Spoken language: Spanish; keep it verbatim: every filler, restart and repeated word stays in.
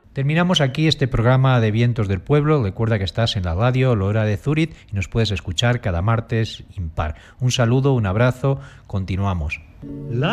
Terminamos aquí este programa de Vientos del Pueblo. Recuerda que estás en la radio Loera de Zúrich y nos puedes escuchar cada martes impar. Un saludo, un abrazo, continuamos. La